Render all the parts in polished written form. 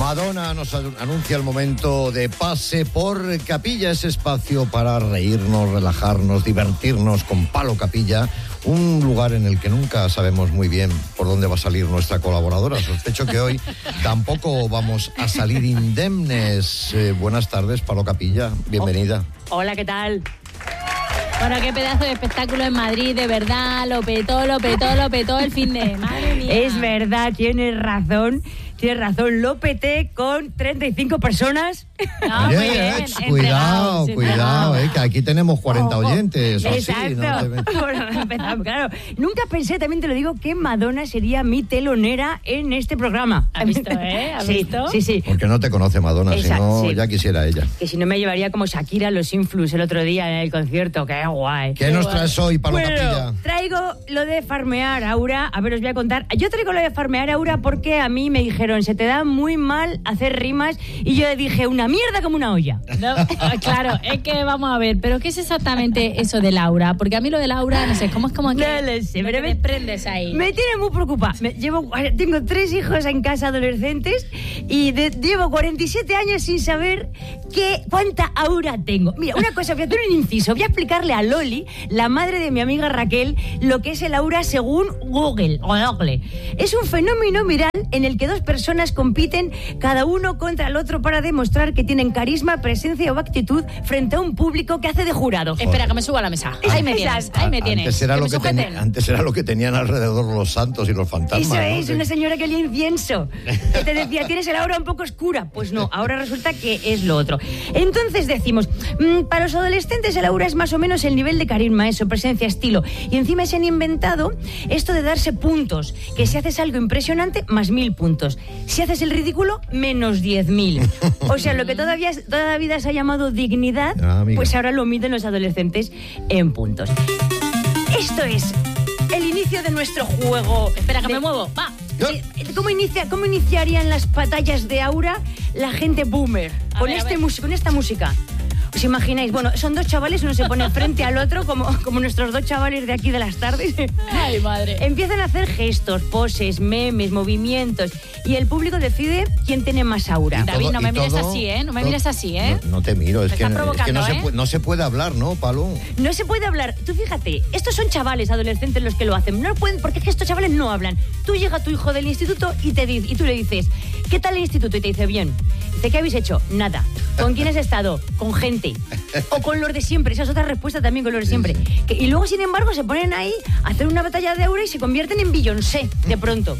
Madonna nos anuncia el momento de pase por Capilla, ese espacio para reírnos, relajarnos, divertirnos con Palo Capilla, un lugar en el que nunca sabemos muy bien por dónde va a salir nuestra colaboradora. Sospecho que hoy tampoco vamos a salir indemnes. Buenas tardes, Palo Capilla, bienvenida. Hola, ¿qué tal? Bueno, qué pedazo de espectáculo en Madrid, de verdad, lo petó el fin de... Madre mía. Es verdad, tienes razón, lo peté con 35 personas. No, Oye, muy bien, cuidado, que aquí tenemos 40 oyentes. Exacto. Sí, no Bueno, empezamos, claro. Nunca pensé, también te lo digo, que Madonna sería mi telonera en este programa. ¿Has visto, ¿Has visto? Sí. Porque no te conoce Madonna, Exacto, si no, sí. ya quisiera ella. Que si no me llevaría como Shakira a los Influx el otro día en el concierto. Qué guay. ¿Qué nos traes hoy, Palo Capilla? Bueno, traigo lo de farmear Aura. A ver, os voy a contar. Yo traigo lo de farmear Aura porque a mí me dijeron, se te da muy mal hacer rimas. Y yo dije, una mierda como una olla. No, claro, es que vamos a ver, pero ¿qué es exactamente eso de Laura? Porque a mí lo de Laura, no sé, ¿cómo es como que No lo sé, pero te desprendes ahí? Me tiene muy preocupada. Tengo 3 hijos en casa adolescentes y llevo 47 años sin saber cuánta aura tengo. Mira, una cosa, voy a hacer un inciso. Voy a explicarle a Loli, la madre de mi amiga Raquel, lo que es el aura según Google. Es un fenómeno viral en el que 2 personas compiten cada uno contra el otro para demostrar que tienen carisma, presencia o actitud frente a un público que hace de jurado. Espera, que me suba a la mesa. Ahí me tienes. Antes era lo que tenían alrededor los santos y los fantasmas. Eso ¿no? es, una señora que olía incienso. Que te decía, tienes el aura un poco oscura. Pues no, ahora resulta que es lo otro. Entonces decimos, para los adolescentes el aura es más o menos el nivel de carisma, eso, presencia, estilo. Y encima se han inventado esto de darse puntos, que si haces algo impresionante, más 1000 puntos. Si haces el ridículo, menos 10.000. O sea, lo que toda la vida se ha llamado dignidad, pues ahora lo miden los adolescentes en puntos. Esto es el inicio de nuestro juego. Espera, que me muevo. Va. Sí, ¿Cómo iniciarían las batallas de aura la gente boomer? Con esta música. ¿Os imagináis? Bueno, son 2 chavales, uno se pone frente al otro, como nuestros 2 chavales de aquí de las tardes. Ay, madre. Empiezan a hacer gestos, poses, memes, movimientos, y el público decide quién tiene más aura. David, no me mires así, ¿eh? No me mires así, ¿eh? No te miro, es que provocando, no se puede hablar, ¿no, Palo? No se puede hablar. Tú fíjate, estos son chavales adolescentes los que lo hacen. No pueden, porque es que estos chavales no hablan. Tú llega tu hijo del instituto y tú le dices, ¿qué tal el instituto? Y te dice, bien. Dice, ¿qué habéis hecho? Nada. ¿Con quién has estado? Con gente. O con los de siempre. Esa es otra respuesta también, con los de siempre. Sí. Y luego, sin embargo, se ponen ahí a hacer una batalla de aura y se convierten en Beyoncé, de pronto.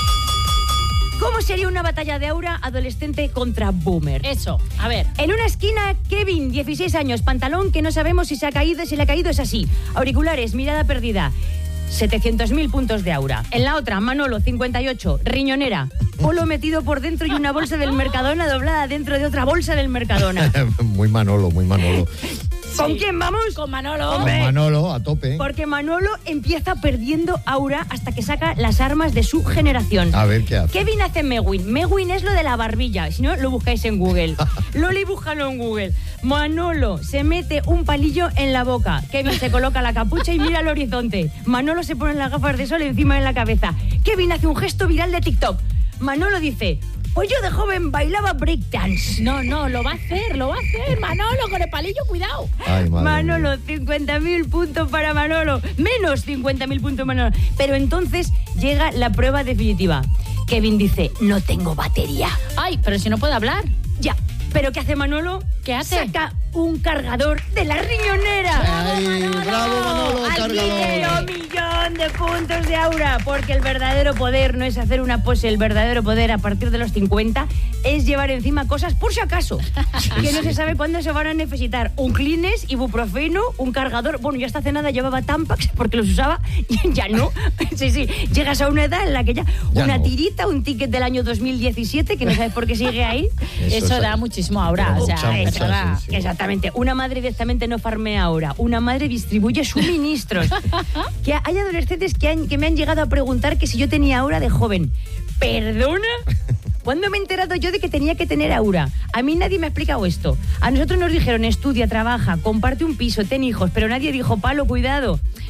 ¿Cómo sería una batalla de aura adolescente contra boomer? Eso, a ver. En una esquina, Kevin, 16 años, pantalón que no sabemos si le ha caído, es así. Auriculares, mirada perdida. 700.000 puntos de aura. En la otra, Manolo, 58, riñonera, polo metido por dentro y una bolsa del Mercadona doblada dentro de otra bolsa del Mercadona. Muy Manolo. ¿Con quién vamos? Con Manolo. Con Manolo, a tope. Porque Manolo empieza perdiendo aura hasta que saca las armas de su generación. A ver qué hace. Kevin hace Megwin. Megwin es lo de la barbilla. Si no, lo buscáis en Google. Loli, búscalo en Google. Manolo se mete un palillo en la boca. Kevin se coloca la capucha y mira al horizonte. Manolo se pone las gafas de sol encima de la cabeza. Kevin hace un gesto viral de TikTok. Manolo dice, pues yo de joven bailaba breakdance. No, lo va a hacer, Manolo, con el palillo, cuidado. Ay, Manolo, 50.000 puntos para Manolo. Menos 50.000 puntos Manolo. Pero entonces llega la prueba definitiva. Kevin dice, no tengo batería. Ay, pero si no puede hablar. Ya, pero ¿qué hace Manolo? ¿Qué hace? Saca un cargador de la riñonera. ¡Ay, bravo, Manolo, Al cargador! millón de puntos de aura, porque el verdadero poder no es hacer una pose, el verdadero poder a partir de los 50 es llevar encima cosas por si acaso, que no se sabe cuándo se van a necesitar. Un Kleenex, ibuprofeno, un cargador. Bueno, yo hasta hace nada llevaba Tampax porque los usaba y ya no. Sí, llegas a una edad en la que ya una tirita, un ticket del año 2017 que no sabes por qué sigue ahí. Eso da muchísimo aura, o sea, es verdad. Exactamente. Una madre directamente no farmea ahora. Una madre distribuye suministros. Que hay adolescentes que me han llegado a preguntar que si yo tenía aura de joven. ¿Perdona? ¿Cuándo me he enterado yo de que tenía que tener aura? A mí nadie me ha explicado esto. A nosotros nos dijeron, estudia, trabaja, comparte un piso, ten hijos, pero nadie dijo, Palo, cuidado.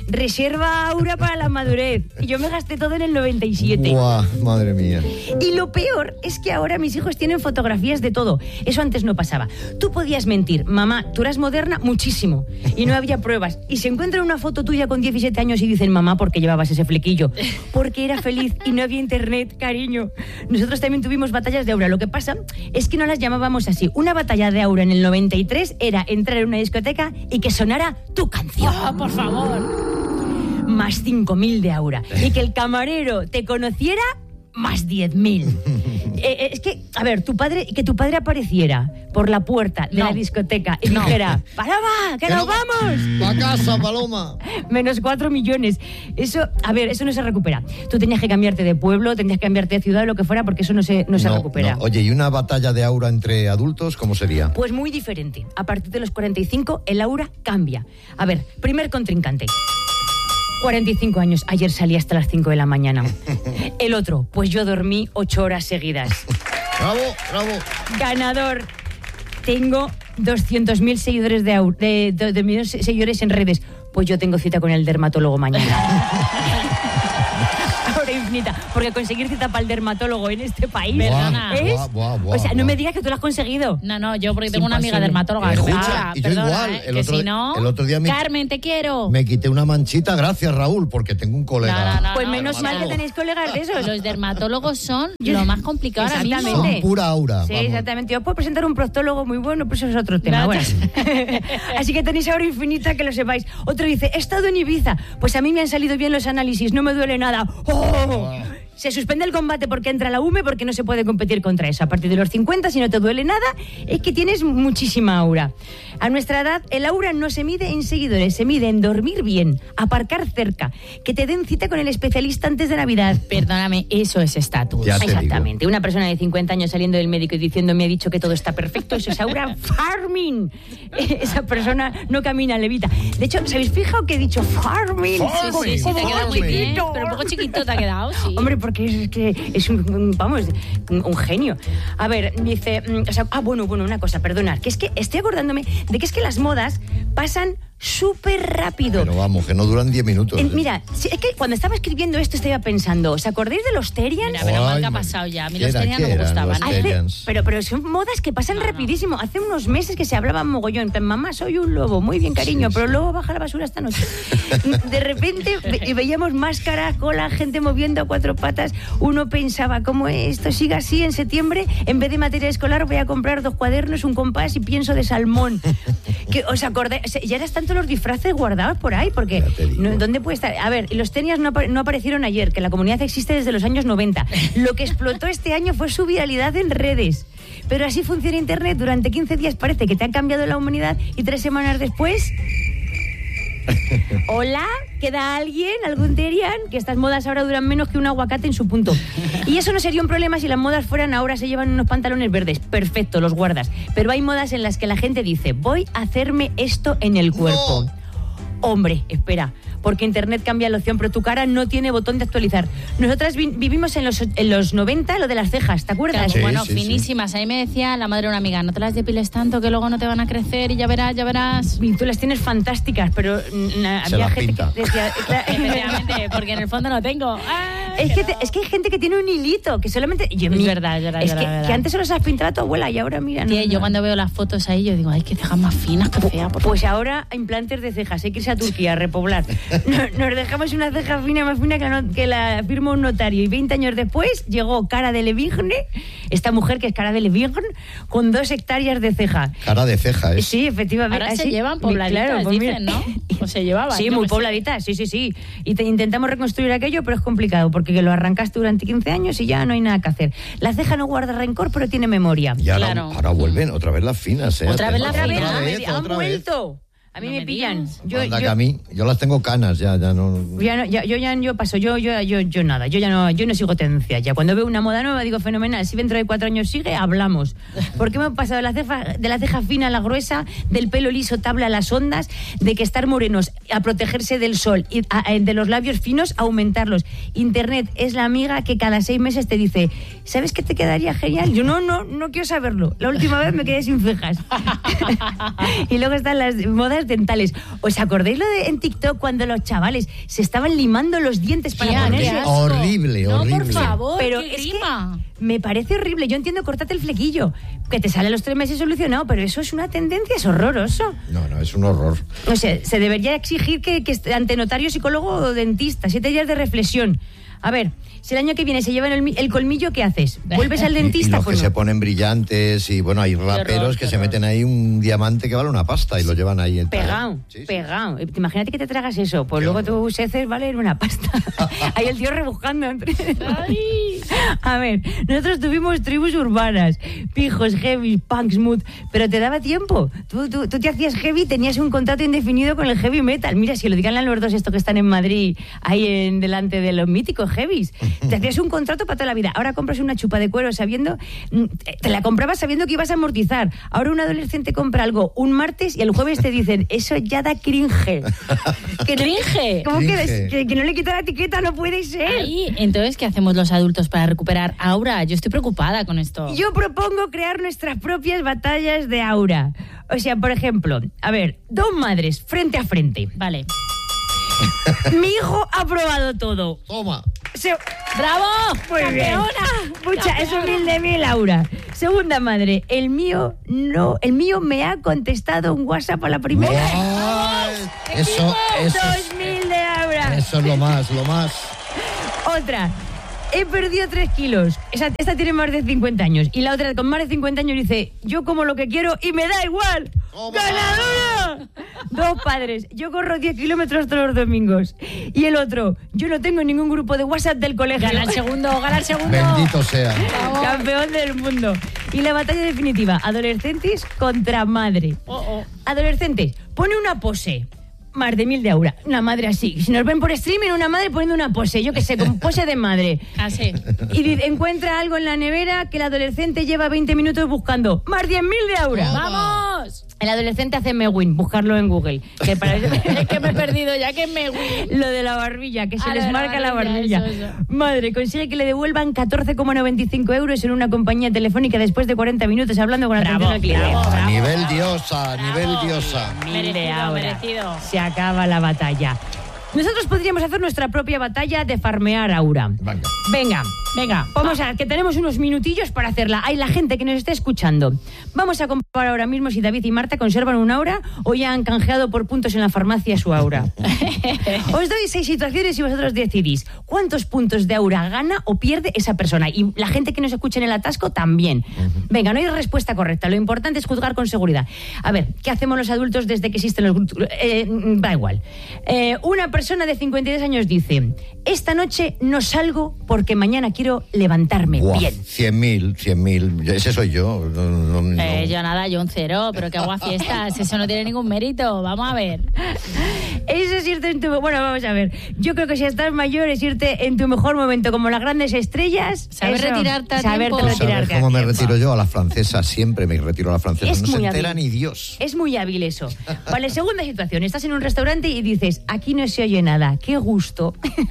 reserva aura para la madurez. Y yo me gasté todo en el 97. Buah, madre mía. Y lo peor es que ahora mis hijos tienen fotografías de todo. Eso antes no pasaba. Tú podías mentir, mamá, tú eras moderna muchísimo. Y no había pruebas. Y se encuentran una foto tuya con 17 años y dicen, mamá, ¿por qué llevabas ese flequillo? Porque era feliz y no había internet, cariño. Nosotros también tuvimos batallas de aura. Lo que pasa es que no las llamábamos así. Una batalla de aura en el 93 era entrar en una discoteca y que sonara tu canción. ¡Oh, por favor! Más 5.000 de aura. Y que el camarero te conociera, más 10.000. Es que, a ver, que tu padre apareciera por la puerta de la discoteca y dijera, ¡Paloma, que nos vamos! ¡Pa' casa, Paloma! Menos 4 millones. Eso, a ver, eso no se recupera. Tú tenías que cambiarte de pueblo, tenías que cambiarte de ciudad, lo que fuera, porque eso no se recupera. No. Oye, ¿y una batalla de aura entre adultos, cómo sería? Pues muy diferente. A partir de los 45, el aura cambia. A ver, primer contrincante. 45 años, ayer salí hasta las 5 de la mañana. El otro, pues yo dormí 8 horas seguidas. ¡Bravo, bravo! Ganador. Tengo 200.000 seguidores de seguidores en redes. Pues yo tengo cita con el dermatólogo mañana. Ahora infinita. Porque conseguir cita para el dermatólogo en este país es... O sea, no me digas que tú lo has conseguido. No, yo porque tengo una amiga dermatóloga. Escucha, y yo igual. El otro día Carmen, te quiero. Me quité una manchita, gracias, Raúl, porque tengo un colega. Pues menos mal que tenéis colegas de esos. Los dermatólogos son lo más complicado ahora mismo. Son pura aura. Sí, vamos. Exactamente. Yo puedo presentar un proctólogo muy bueno, pero eso es otro tema. Bueno. Así que tenéis aura infinita, que lo sepáis. Otro dice, he estado en Ibiza. Pues a mí me han salido bien los análisis, no me duele nada. ¡Oh! Se suspende el combate porque entra la UME, porque no se puede competir contra eso. A partir de los 50, si no te duele nada, es que tienes muchísima aura. A nuestra edad, el aura no se mide en seguidores, se mide en dormir bien, aparcar cerca, que te den cita con el especialista antes de Navidad. Perdóname, eso es estatus. Exactamente. Una persona de 50 años saliendo del médico y diciendo, me ha dicho que todo está perfecto, eso es aura farming. Esa persona no camina, levita. De hecho, ¿os habéis fijado que he dicho farming? Sí, te ha quedado muy bien, pero un poco chiquito te ha quedado, sí. Hombre, porque es un genio. A ver, dice, bueno, una cosa, perdonad, que es que estoy acordándome de que es que las modas pasan súper rápido. Pero vamos, que no duran 10 minutos. Mira, es que cuando estaba escribiendo esto estaba pensando, ¿os acordáis de los Terians? Mira, pero mal que ha pasado ya. A mí los Terians no me gustaban. Pero son modas que pasan rapidísimo. Hace unos meses que se hablaba mogollón. Mamá, soy un lobo. Muy bien, cariño, pero luego baja la basura esta noche. De repente veíamos máscaras, cola, gente moviendo a 4 patas. Uno pensaba, ¿cómo esto sigue así en septiembre? En vez de material escolar voy a comprar 2 cuadernos, un compás y pienso de salmón. Que os acordáis, ya están todos los disfraces guardados por ahí, porque ¿dónde puede estar? A ver, los Terians no aparecieron ayer, que la comunidad existe desde los años 90. Lo que explotó este año fue su viralidad en redes. Pero así funciona Internet. Durante 15 días parece que te han cambiado la humanidad y 3 semanas después... Hola, ¿queda alguien? ¿Algún Terian? Que estas modas ahora duran menos que un aguacate en su punto. Y eso no sería un problema si las modas fueran ahora se llevan unos pantalones verdes. Perfecto, los guardas. Pero hay modas en las que la gente dice, voy a hacerme esto en el cuerpo. No. Hombre, espera, porque Internet cambia la opción, pero tu cara no tiene botón de actualizar. Nosotras vivimos en los 90 lo de las cejas, ¿te acuerdas? Sí, bueno, finísimas. Ahí me decía la madre de una amiga, no te las depiles tanto que luego no te van a crecer y ya verás. Y tú las tienes fantásticas, pero había gente que decía... Efectivamente, porque en el fondo no tengo. Es que hay gente que tiene un hilito, que solamente... Es verdad. Que antes se los has pintado a tu abuela y ahora mira... Tía, yo cuando veo las fotos ahí, yo digo, ay, qué cejas más finas, qué fea. Pues ahora implantes de cejas, hay que irse a Turquía a repoblar. Nos dejamos una ceja fina, más fina que la firmó un notario. Y 20 años después llegó Cara Delevingne, esta mujer que es Cara Delevingne, con 2 hectáreas de ceja. Cara de ceja, ¿eh? Sí, efectivamente. Ahora se llevan pobladitas, claro, pues dicen, ¿no? O se llevaban. Sí, muy pobladitas, sí. Y intentamos reconstruir aquello, pero es complicado, porque lo arrancaste durante 15 años y ya no hay nada que hacer. La ceja no guarda rencor, pero tiene memoria. Y ahora vuelven otra vez las finas, ¿eh? Otra vez han vuelto. A mí me pillan. Yo las tengo canas, ya no. Yo paso, yo nada, yo no sigo tendencias. Ya cuando veo una moda nueva digo fenomenal. Si dentro de 4 años sigue, hablamos. Porque me he pasado de la ceja fina a la gruesa, del pelo liso tabla a las ondas, de que estar morenos a protegerse del sol y de los labios finos a aumentarlos. Internet es la amiga que cada 6 meses te dice, ¿sabes qué te quedaría genial? Yo no quiero saberlo. La última vez me quedé sin cejas. Y luego están las modas dentales. ¿Os acordáis en TikTok cuando los chavales se estaban limando los dientes para Tía, ponerse? qué asco. Horrible, No, horrible. por favor, Pero qué es que grima. me parece horrible. Yo entiendo, córtate el flequillo, que te sale a los 3 meses solucionado, pero eso es una tendencia, es horroroso. No, es un horror. O sea, se debería exigir que ante notario, psicólogo o dentista, 7 días de reflexión. A ver, si el año que viene se llevan el colmillo, ¿qué haces? ¿Vuelves al Y dentista? los que Pues se no. ponen brillantes y bueno, hay raperos que se meten ahí un diamante que vale una pasta y lo llevan ahí. Pegado, Sí, sí. pegado. Imagínate que te tragas eso, pues Qué luego horror. tus heces valen una pasta. Ahí el tío rebuscando. Ay. A ver, nosotros tuvimos tribus urbanas, pijos, heavy, punk, smooth, pero te daba tiempo. Tú te hacías heavy, tenías un contrato indefinido con el heavy metal. Mira, si lo digan los dos estos que están en Madrid, ahí delante de los míticos heavies, te hacías un contrato para toda la vida. Ahora compras una chupa de cuero sabiendo, te la comprabas sabiendo que ibas a amortizar. Ahora un adolescente compra algo un martes y el jueves te dicen, eso ya da cringe. ¿Cringe? ¿Cómo Cringe. que no le quita la etiqueta? No puede ser. Ahí, entonces, ¿qué hacemos los adultos para recuperar aura? Yo estoy preocupada con esto. Yo propongo crear nuestras propias batallas de aura. O sea, por ejemplo, a ver, 2 madres frente a frente. Vale. Mi hijo ha probado todo. Toma. ¡Bravo! Muy bien. ¡Campeona! Mucha, es humilde de mí, Laura. Segunda madre, el mío me ha contestado un WhatsApp a la primera. Ay, eso 2000 de Laura. es lo más. Otra. He perdido 3 kilos. Esta tiene más de 50 años. Y la otra con más de 50 años dice, yo como lo que quiero y me da igual. ¡Toma! ¡Ganadora! 2 padres. Yo corro 10 kilómetros todos los domingos. Y el otro, yo no tengo ningún grupo de WhatsApp del colegio. Gana el segundo, gana el segundo. Bendito sea. Campeón del mundo. Y la batalla definitiva, adolescentes contra madre. Adolescentes, pone una pose. Más de 1000 de aura. Una madre así. Si nos ven por streaming, una madre poniendo una pose. Yo qué sé, con pose de madre. Así. Y encuentra algo en la nevera que el adolescente lleva 20 minutos buscando. Más 10.000 de aura. ¡Vamos! El adolescente hace Mewin, buscarlo en Google. Que para eso- Es que me he perdido ya que me... Lo de la barbilla, que se Ah, les lo de la marca la barbilla, barbilla. eso. Madre, consigue que le devuelvan 14,95 euros en una compañía telefónica después de 40 minutos hablando con atención al cliente. bravo. A nivel diosa, Mil de Merecido, aura. merecido. Se acaba la batalla. Nosotros podríamos hacer nuestra propia batalla de farmear aura. Venga. Venga, vamos a que tenemos unos minutillos para hacerla. Hay la gente que nos está escuchando. Vamos a comprobar ahora mismo si David y Marta conservan un aura o ya han canjeado por puntos en la farmacia su aura. Os doy 6 situaciones y vosotros decidís cuántos puntos de aura gana o pierde esa persona. Y la gente que nos escuche en el atasco también. Venga, no hay respuesta correcta. Lo importante es juzgar con seguridad. A ver, ¿qué hacemos los adultos desde que existen los grupos? Da igual. Una persona de 52 años dice, esta noche no salgo porque mañana quiero levantarme Buah, bien. 100.000. Ese soy yo. No. Yo nada, yo un 0, pero que hago a fiestas, eso no tiene ningún mérito. Vamos a ver. Eso es irte en tu... Bueno, vamos a ver. Yo creo que si estás mayor es irte en tu mejor momento, como las grandes estrellas. Saber eso, retirarte a saberte tiempo. ¿Sabes retirarte a cómo me tiempo. retiro yo? A la francesa. Siempre me retiro a la francesa. Es No se muy entera hábil. ni Dios. Es muy hábil eso. Vale, segunda situación. Estás en un restaurante y dices, aquí no se oye nada. ¡Qué gusto!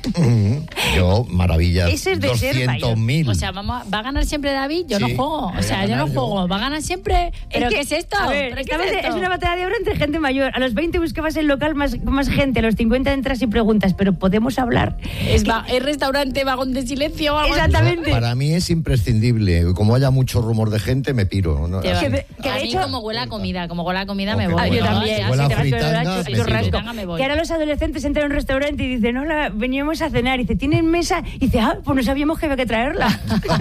Yo, maravilla. Ese es de ser mayor. 200.000. O sea, ¿va a ganar siempre David? Yo Sí, no juego. voy O a sea, yo no ganar yo. juego. ¿Va a ganar siempre? ¿Pero qué es esto? A ver, ¿Pero qué esta vez esto? es una batalla de aura entre gente mayor. A los 20 buscabas el local más gente. A los 50 entras y preguntas, ¿pero podemos hablar? ¿Es restaurante vagón de silencio o algo así? Exactamente. Para mí es imprescindible. Como haya mucho rumor de gente, me piro. ¿no? Que Así. que a de mí hecho- como huele a comida, me Ok, voy. Ah, yo Bueno, también. si huele a te vas con el fritanga, churrasco, me tiro. churrasco. Me voy. Que ahora los adolescentes entran a un restaurante y dicen, hola, veníamos a cenar. Y dice, ¿tienen mesa? Y dice, pues no sabíamos que había que traerla.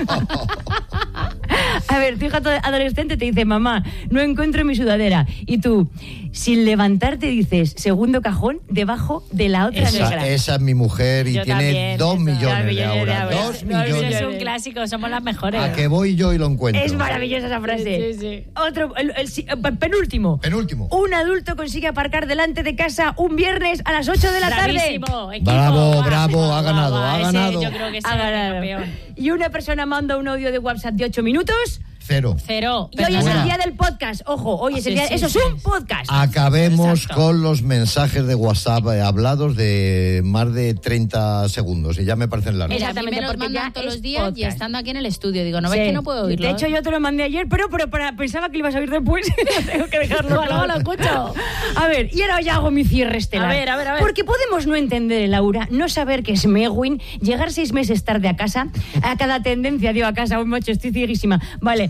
A ver, tu hija adolescente te dice, mamá, no encuentro mi sudadera. Y tú, sin levantarte, dices, segundo cajón, debajo de la otra negra. Esa es mi mujer y Yo tiene también, 2 eso. millones de Dos millones de aura. aura. 2 Dos millones. millones. Es un clásico, somos las mejores. A que voy yo y lo encuentro. Es maravillosa esa frase. Sí, sí. Otro, penúltimo. Penúltimo. Un adulto consigue aparcar delante de casa un viernes a las 8 de la tarde. Bravísimo, equipo. Bravo, Guau, bravo, ha guau, ganado, guau, ha ese ganado. Yo creo que es Ha el ganado. campeón. Y una persona manda un audio de WhatsApp de 8 minutos. Cero. Y hoy es el día del podcast. Ojo, hoy es el día... Eso es un podcast. Acabemos Exacto. con los mensajes de WhatsApp hablados de más de 30 segundos y ya me parecen largos. Mira, a mí Exactamente, me los porque mandan ya todos es los días y podcast. estando aquí en el estudio. Digo, ¿no ves Sí. que no puedo oírlo? De hecho, yo te lo mandé ayer, pero pensaba que lo ibas a oír después. Tengo que dejarlo. Luego lo escucho. A ver, y ahora ya hago mi cierre estelar. A ver. Porque podemos no entender, Laura, no saber que es Megwin, llegar 6 meses tarde a casa, a cada tendencia dio a casa, un macho, estoy cieguísima. Vale.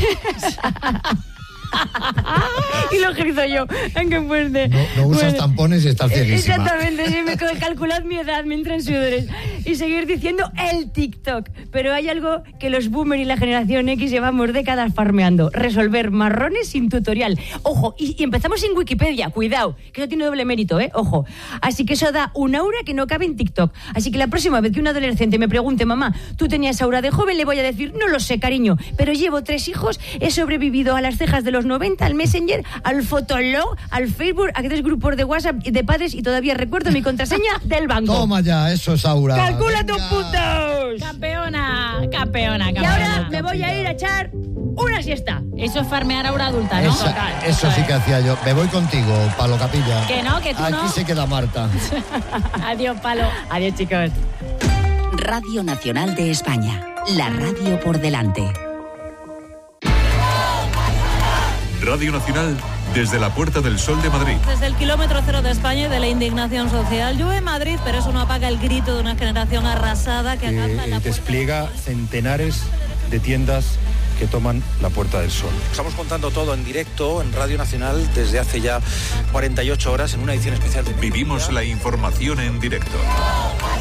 Y lo grito yo. ¡Qué fuerte! No usas tampones y estás cieguísima. Exactamente, sí, calculad mi edad, me entran sudores. Y seguir diciendo el TikTok. Pero hay algo que los boomers y la generación X llevamos décadas farmeando. Resolver marrones sin tutorial. Ojo, y empezamos sin Wikipedia, cuidado, que eso tiene doble mérito, ojo. Así que eso da un aura que no cabe en TikTok. Así que la próxima vez que un adolescente me pregunte, mamá, ¿tú tenías aura de joven? Le voy a decir, no lo sé, cariño, pero llevo 3 hijos, he sobrevivido a las cejas de los 90, al Messenger, al Fotolog, al Facebook, a 3 grupos de WhatsApp de padres y todavía recuerdo mi contraseña del banco. Toma ya, eso es aura. ¡Calcula Venga. tus puntos! Campeona. Y ahora me voy a ir a echar una siesta. Eso es farmear aura adulta, ¿no? Eso sí que hacía yo. Me voy contigo, Palo Capilla. Que no, que tú Aquí no. se queda Marta. Adiós, Palo. Adiós, chicos. Radio Nacional de España. La radio por delante. Radio Nacional desde la Puerta del Sol de Madrid. Desde el kilómetro cero de España y de la indignación social. Llueve en Madrid, pero eso no apaga el grito de una generación arrasada que acampa en la puerta. Despliega centenares de tiendas que toman la Puerta del Sol. Estamos contando todo en directo en Radio Nacional desde hace ya 48 horas en una edición especial de... Vivimos la información en directo.